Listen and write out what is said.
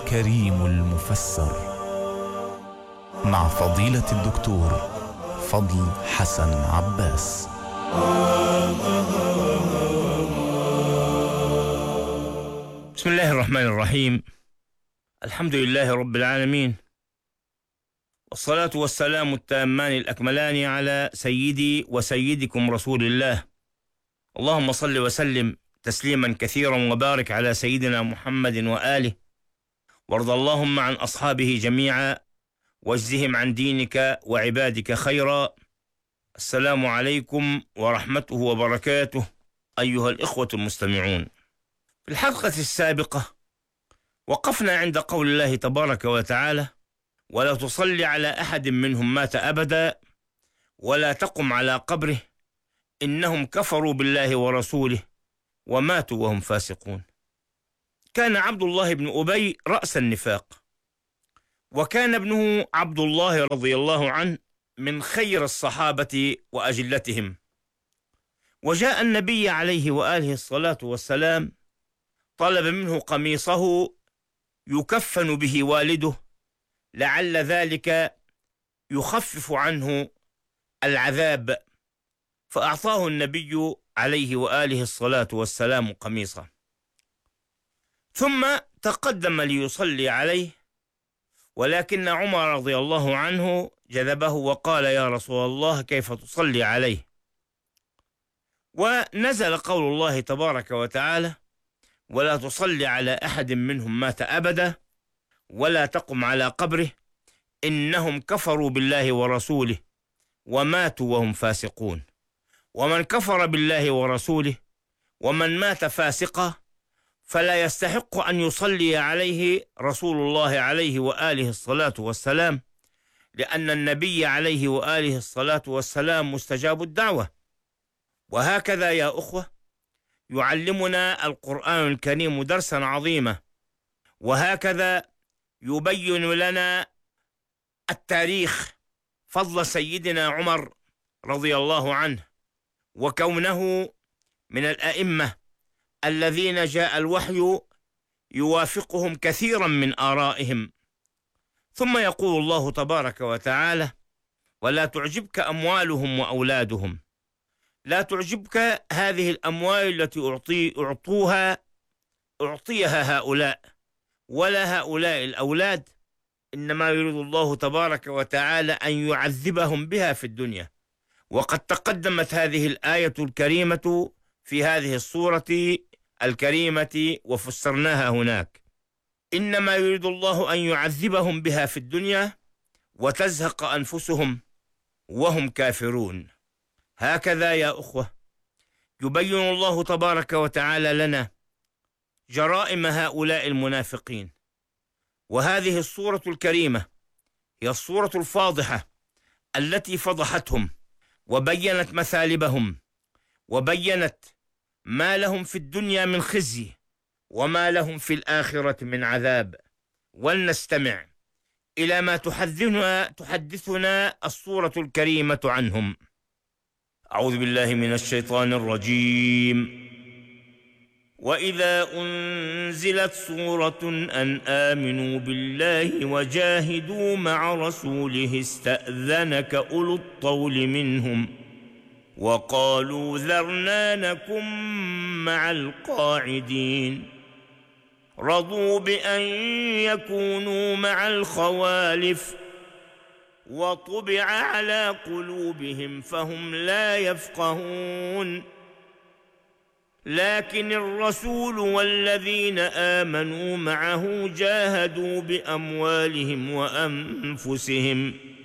الكريم المفسر مع فضيلة الدكتور فضل حسن عباس. بسم الله الرحمن الرحيم. الحمد لله رب العالمين، والصلاة والسلام التامان الأكملان على سيدي وسيدكم رسول الله. اللهم صل وسلم تسليما كثيرا وبارك على سيدنا محمد وآله، وارض اللهم عن أصحابه جميعا واجزهم عن دينك وعبادك خيرا. السلام عليكم ورحمته وبركاته أيها الإخوة المستمعون. في الحلقة السابقة وقفنا عند قول الله تبارك وتعالى: ولا تصلي على أحد منهم مات أبدا ولا تقم على قبره إنهم كفروا بالله ورسوله وماتوا وهم فاسقون. كان عبد الله بن أبي رأس النفاق، وكان ابنه عبد الله رضي الله عنه من خير الصحابة وأجلتهم. وجاء النبي عليه وآله الصلاة والسلام طلب منه قميصه يكفن به والده لعل ذلك يخفف عنه العذاب، فأعطاه النبي عليه وآله الصلاة والسلام قميصه، ثم تقدم ليصلي عليه، ولكن عمر رضي الله عنه جذبه وقال: يا رسول الله كيف تصلي عليه؟ ونزل قول الله تبارك وتعالى: ولا تصلي على أحد منهم مات أبدا ولا تقم على قبره إنهم كفروا بالله ورسوله وماتوا وهم فاسقون. ومن كفر بالله ورسوله ومن مات فاسقا فلا يستحق أن يصلي عليه رسول الله عليه وآله الصلاة والسلام، لأن النبي عليه وآله الصلاة والسلام مستجاب الدعوة. وهكذا يا أخوة يعلمنا القرآن الكريم درسا عظيما، وهكذا يبين لنا التاريخ فضل سيدنا عمر رضي الله عنه، وكونه من الأئمة الذين جاء الوحي يوافقهم كثيرا من آرائهم. ثم يقول الله تبارك وتعالى: ولا تعجبك أموالهم وأولادهم. لا تعجبك هذه الأموال التي أعطيها هؤلاء، ولا هؤلاء الأولاد، إنما يريد الله تبارك وتعالى أن يعذبهم بها في الدنيا. وقد تقدمت هذه الآية الكريمة في هذه السورة الكريمة وفسرناها هناك: إنما يريد الله أن يعذبهم بها في الدنيا وتزهق أنفسهم وهم كافرون. هكذا يا أخوة يبين الله تبارك وتعالى لنا جرائم هؤلاء المنافقين. وهذه الصورة الكريمة هي الصورة الفاضحة التي فضحتهم وبينت مثالبهم وبينت ما لهم في الدنيا من خزي وما لهم في الآخرة من عذاب. ولنستمع إلى ما تحدثنا الصورة الكريمة عنهم. أعوذ بالله من الشيطان الرجيم. وإذا أنزلت سورة أن آمنوا بالله وجاهدوا مع رسوله استأذنك أولو الطول منهم وقالوا ذرنا نكن مع القاعدين رضوا بأن يكونوا مع الخوالف وطبع على قلوبهم فهم لا يفقهون لكن الرسول والذين آمنوا معه جاهدوا بأموالهم وأنفسهم